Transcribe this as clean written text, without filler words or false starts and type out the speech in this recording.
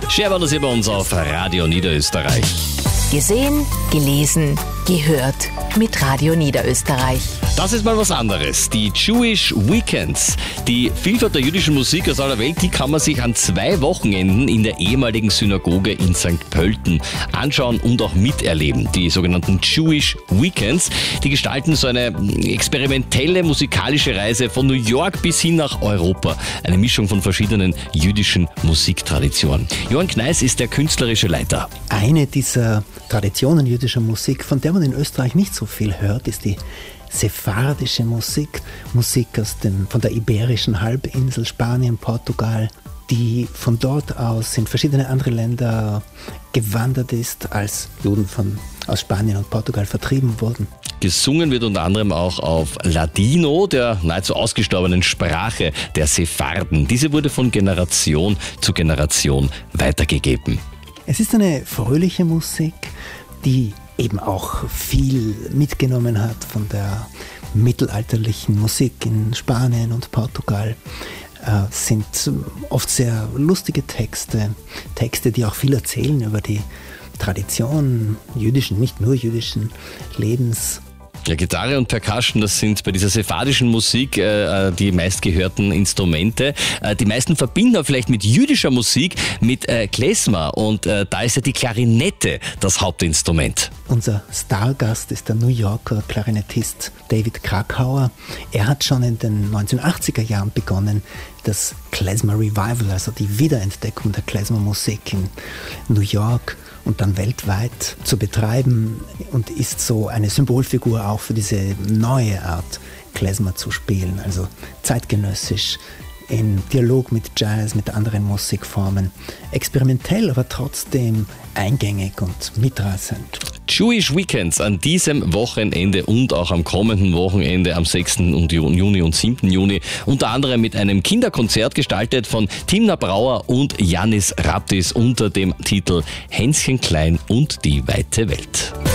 Scherber, das hier bei uns auf Radio Niederösterreich. Gesehen, gelesen, gehört mit Radio Niederösterreich. Das ist mal was anderes. Die Jewish Weekends. Die Vielfalt der jüdischen Musik aus aller Welt, die kann man sich an 2 Wochenenden in der ehemaligen Synagoge in St. Pölten anschauen und auch miterleben. Die sogenannten Jewish Weekends, die gestalten so eine experimentelle musikalische Reise von New York bis hin nach Europa. Eine Mischung von verschiedenen jüdischen Musiktraditionen. Johann Kneis ist der künstlerische Leiter. Eine dieser Traditionen jüdischer Musik, von der man in Österreich nicht so viel hört, ist die sephardische Musik. Musik von der iberischen Halbinsel, Spanien, Portugal, die von dort aus in verschiedene andere Länder gewandert ist, als Juden aus Spanien und Portugal vertrieben wurden. Gesungen wird unter anderem auch auf Ladino, der nahezu ausgestorbenen Sprache der Sepharden. Diese wurde von Generation zu Generation weitergegeben. Es ist eine fröhliche Musik, die eben auch viel mitgenommen hat von der mittelalterlichen Musik in Spanien und Portugal. Sind oft sehr lustige Texte, die auch viel erzählen über die Tradition jüdischen, nicht nur jüdischen Lebens. Ja, Gitarre und Percussion, das sind bei dieser sephardischen Musik die meistgehörten Instrumente. Die meisten verbinden vielleicht mit jüdischer Musik mit Klezmer und da ist ja die Klarinette das Hauptinstrument. Unser Stargast ist der New Yorker Klarinettist David Krakauer. Er hat schon in den 1980er Jahren begonnen, das Klezmer Revival, also die Wiederentdeckung der Klezmer-Musik in New York und dann weltweit zu betreiben und ist so eine Symbolfigur auch für diese neue Art, Klezmer zu spielen, also zeitgenössisch, in Dialog mit Jazz, mit anderen Musikformen, experimentell, aber trotzdem eingängig und mitreißend. Jewish Weekends an diesem Wochenende und auch am kommenden Wochenende am 6. Juni und 7. Juni, unter anderem mit einem Kinderkonzert gestaltet von Timna Brauer und Yannis Raptis unter dem Titel Hänschen klein und die weite Welt.